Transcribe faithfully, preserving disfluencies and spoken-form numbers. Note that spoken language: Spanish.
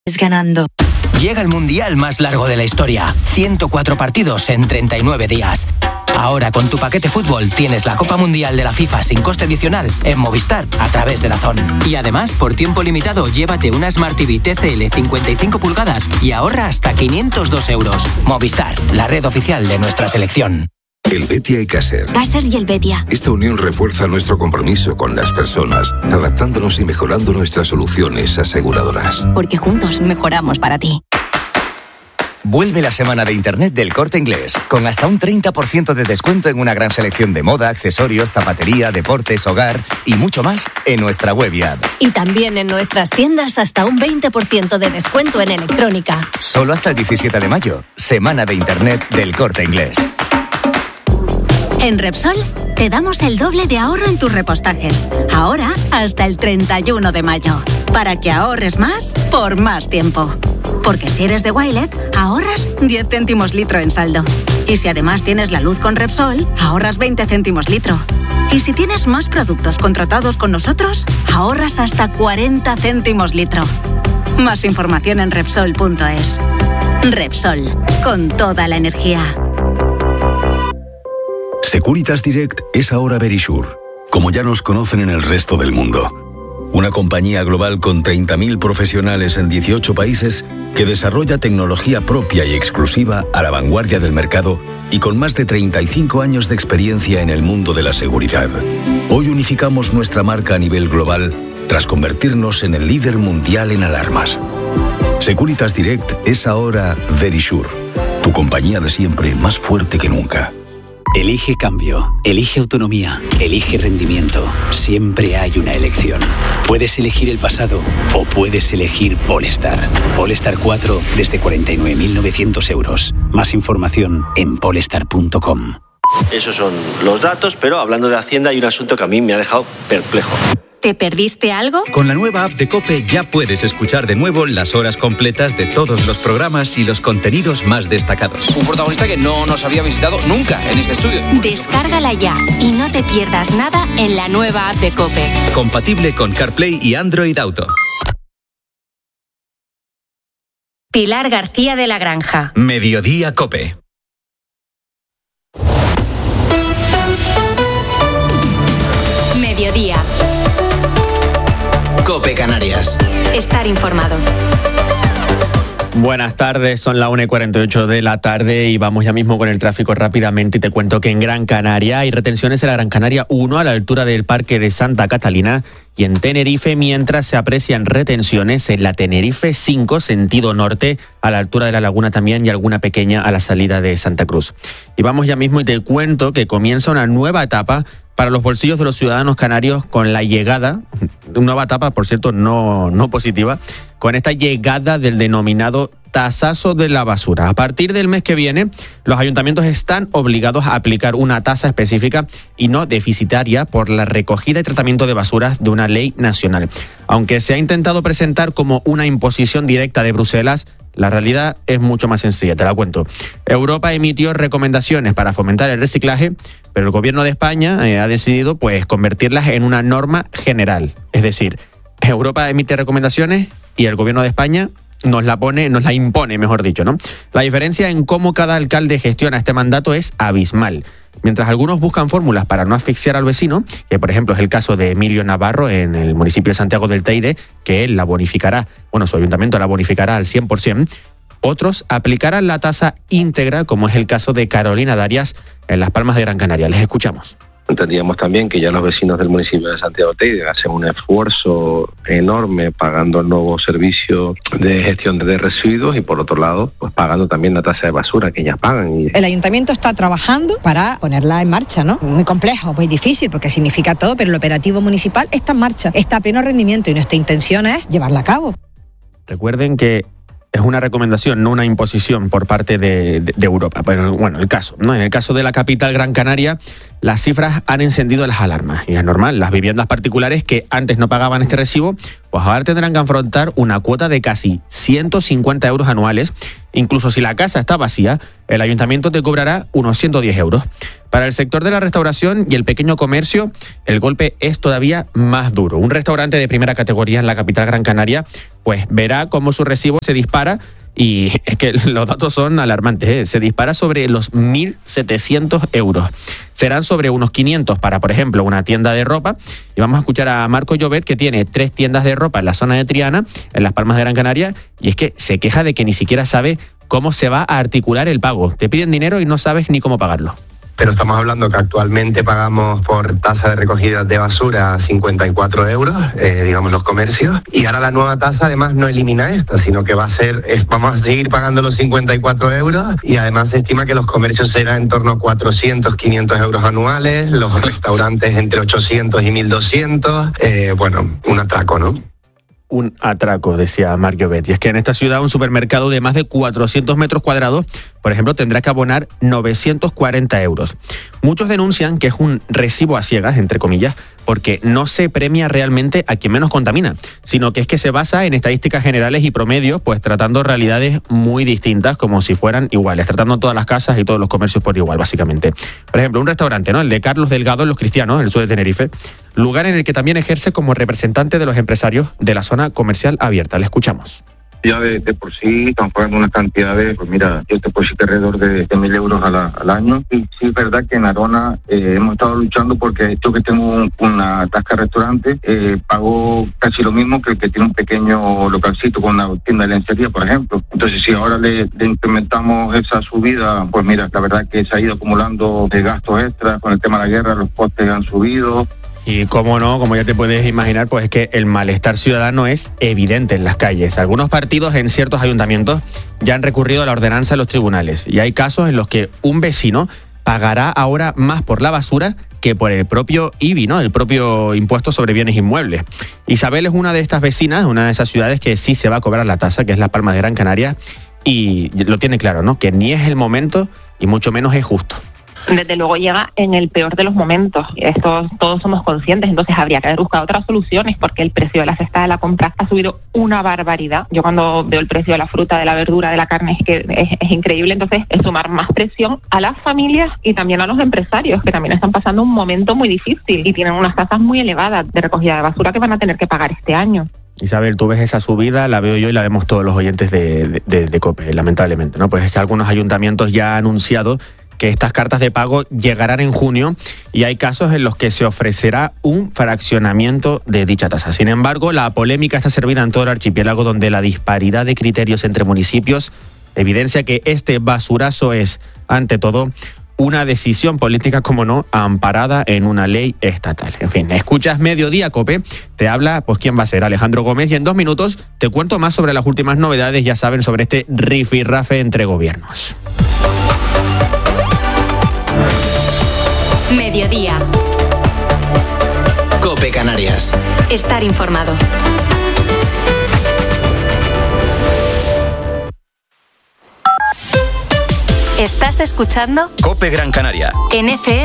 Ganando. Llega el mundial más largo de la historia. ciento cuatro partidos en treinta y nueve días. Ahora con tu paquete fútbol tienes la Copa Mundial de la FIFA sin coste adicional en Movistar a través de DAZN. Y además, por tiempo limitado, llévate una Smart T V T C L cincuenta y cinco pulgadas y ahorra hasta quinientos dos euros. Movistar, la red oficial de nuestra selección. Helvetia y Caser. Caser y Helvetia. Esta unión refuerza nuestro compromiso con las personas, adaptándonos y mejorando nuestras soluciones aseguradoras. Porque juntos mejoramos para ti. Vuelve la semana de Internet del Corte Inglés, con hasta un treinta por ciento de descuento en una gran selección de moda, accesorios, zapatería, deportes, hogar y mucho más en nuestra web y app. Y también en nuestras tiendas hasta un veinte por ciento de descuento en electrónica. Solo hasta el diecisiete de mayo, semana de Internet del Corte Inglés. En Repsol te damos el doble de ahorro en tus repostajes. Ahora hasta el treinta y uno de mayo. Para que ahorres más por más tiempo. Porque si eres de Wilet, ahorras diez céntimos litro en saldo. Y si además tienes la luz con Repsol, ahorras veinte céntimos litro. Y si tienes más productos contratados con nosotros, ahorras hasta cuarenta céntimos litro. Más información en Repsol punto es. Repsol, con toda la energía. Securitas Direct es ahora Verisure, como ya nos conocen en el resto del mundo. Una compañía global con treinta mil profesionales en dieciocho países que desarrolla tecnología propia y exclusiva a la vanguardia del mercado y con más de treinta y cinco años de experiencia en el mundo de la seguridad. Hoy unificamos nuestra marca a nivel global tras convertirnos en el líder mundial en alarmas. Securitas Direct es ahora Verisure, tu compañía de siempre más fuerte que nunca. Elige cambio, elige autonomía, elige rendimiento. Siempre hay una elección. Puedes elegir el pasado o puedes elegir Polestar. Polestar cuatro desde cuarenta y nueve mil novecientos euros. Más información en polestar punto com. Esos son los datos, pero hablando de Hacienda hay un asunto que a mí me ha dejado perplejo. ¿Te perdiste algo? Con la nueva app de COPE ya puedes escuchar de nuevo las horas completas de todos los programas y los contenidos más destacados. Un protagonista que no nos había visitado nunca en este estudio. Descárgala ya y no te pierdas nada en la nueva app de COPE. Compatible con CarPlay y Android Auto. Pilar García de la Granja. Mediodía COPE. Mediodía. COPE Canarias. Estar informado. Buenas tardes, son la una y cuarenta y ocho de la tarde y vamos ya mismo con el tráfico rápidamente y te cuento que en Gran Canaria hay retenciones en la Gran Canaria uno a la altura del Parque de Santa Catalina y en Tenerife, mientras se aprecian retenciones en la Tenerife cinco, sentido norte, a la altura de la Laguna también y alguna pequeña a la salida de Santa Cruz. Y vamos ya mismo y te cuento que comienza una nueva etapa para los bolsillos de los ciudadanos canarios con la llegada, una nueva etapa, por cierto, no, no positiva, con esta llegada del denominado tasazo de la basura. A partir del mes que viene, los ayuntamientos están obligados a aplicar una tasa específica y no deficitaria por la recogida y tratamiento de basuras de una ley nacional. Aunque se ha intentado presentar como una imposición directa de Bruselas, la realidad es mucho más sencilla, te la cuento. Europa emitió recomendaciones para fomentar el reciclaje, pero el gobierno de España eh, ha decidido pues convertirlas en una norma general. Es decir, Europa emite recomendaciones y el gobierno de España nos la pone, nos la impone, mejor dicho, ¿no? La diferencia en cómo cada alcalde gestiona este mandato es abismal. Mientras algunos buscan fórmulas para no asfixiar al vecino, que por ejemplo es el caso de Emilio Navarro en el municipio de Santiago del Teide, que él la bonificará, bueno, su ayuntamiento la bonificará al cien por ciento, otros aplicarán la tasa íntegra, como es el caso de Carolina Darias en Las Palmas de Gran Canaria. Les escuchamos. Entendíamos también que ya los vecinos del municipio de Santiago del Teide hacen un esfuerzo enorme pagando el nuevo servicio de gestión de residuos y por otro lado, pues pagando también la tasa de basura que ya pagan. Y... El ayuntamiento está trabajando para ponerla en marcha, ¿no? Muy complejo, muy difícil porque significa todo, pero el operativo municipal está en marcha, está a pleno rendimiento y nuestra intención es llevarla a cabo. Recuerden que es una recomendación, no una imposición por parte de, de, de Europa. Pero bueno, el caso, ¿no? En el caso de la capital Gran Canaria, las cifras han encendido las alarmas. Y es normal, las viviendas particulares que antes no pagaban este recibo, pues ahora tendrán que afrontar una cuota de casi ciento cincuenta euros anuales. Incluso si la casa está vacía, el ayuntamiento te cobrará unos ciento diez euros. Para el sector de la restauración y el pequeño comercio, el golpe es todavía más duro. Un restaurante de primera categoría en la capital Gran Canaria, pues verá cómo su recibo se dispara. Y es que los datos son alarmantes, ¿eh? Se dispara sobre los mil setecientos euros. Serán sobre unos quinientos para, por ejemplo, una tienda de ropa. Y vamos a escuchar a Marco Llobet, que tiene tres tiendas de ropa en la zona de Triana, en Las Palmas de Gran Canaria, y es que se queja de que ni siquiera sabe cómo se va a articular el pago. Te piden dinero y no sabes ni cómo pagarlo. Pero estamos hablando que actualmente pagamos por tasa de recogida de basura cincuenta y cuatro euros, eh, digamos, los comercios, y ahora la nueva tasa además no elimina esta, sino que va a ser, es, vamos a seguir pagando los cincuenta y cuatro euros, y además se estima que los comercios serán en torno a cuatrocientos, quinientos euros anuales, los restaurantes entre ochocientos y mil doscientos, eh, bueno, un atraco, ¿no? Un atraco, decía Marc Llobet. Y es que en esta ciudad un supermercado de más de cuatrocientos metros cuadrados, por ejemplo, tendrá que abonar novecientos cuarenta euros. Muchos denuncian que es un recibo a ciegas, entre comillas, porque no se premia realmente a quien menos contamina, sino que es que se basa en estadísticas generales y promedios, pues tratando realidades muy distintas como si fueran iguales, tratando todas las casas y todos los comercios por igual, básicamente. Por ejemplo, un restaurante, ¿no? El de Carlos Delgado en Los Cristianos, en el sur de Tenerife, lugar en el que también ejerce como representante de los empresarios de la zona comercial abierta. Le escuchamos. Ya de, de por sí estamos pagando unas cantidades, pues mira, yo te puedo decir que alrededor de, de mil euros a la, al año. Y sí es verdad que en Arona eh, hemos estado luchando porque yo que tengo un, una tasca de restaurante, eh, pago casi lo mismo que el que tiene un pequeño localcito con una tienda de lencería, por ejemplo. Entonces si ahora le, le incrementamos esa subida, pues mira, la verdad que se ha ido acumulando de gastos extras con el tema de la guerra, los costes han subido. Y cómo no, como ya te puedes imaginar, pues es que el malestar ciudadano es evidente en las calles. Algunos partidos en ciertos ayuntamientos ya han recurrido a la ordenanza de los tribunales y hay casos en los que un vecino pagará ahora más por la basura que por el propio I B I, ¿no? El propio impuesto sobre bienes inmuebles. Isabel es una de estas vecinas, una de esas ciudades que sí se va a cobrar la tasa, que es Las Palmas de Gran Canaria, y lo tiene claro, ¿no? Que ni es el momento y mucho menos es justo. Desde luego llega en el peor de los momentos. Esto todos somos conscientes, entonces habría que haber buscado otras soluciones porque el precio de la cesta de la compra ha subido una barbaridad. Yo cuando veo el precio de la fruta, de la verdura, de la carne, es que es, es increíble. Entonces es sumar más presión a las familias y también a los empresarios que también están pasando un momento muy difícil y tienen unas tasas muy elevadas de recogida de basura que van a tener que pagar este año. Isabel, tú ves esa subida, la veo yo y la vemos todos los oyentes de, de, de, de COPE, lamentablemente, ¿no? Pues es que algunos ayuntamientos ya han anunciado que estas cartas de pago llegarán en junio y hay casos en los que se ofrecerá un fraccionamiento de dicha tasa. Sin embargo, la polémica está servida en todo el archipiélago, donde la disparidad de criterios entre municipios evidencia que este basurazo es, ante todo, una decisión política, como no, amparada en una ley estatal. En fin, escuchas Mediodía COPE, te habla, pues quién va a ser, Alejandro Gómez, y en dos minutos te cuento más sobre las últimas novedades, ya saben, sobre este rifirrafe entre gobiernos. Mediodía. COPE Canarias. Estar informado. ¿Estás escuchando? COPE Gran Canaria. En F M.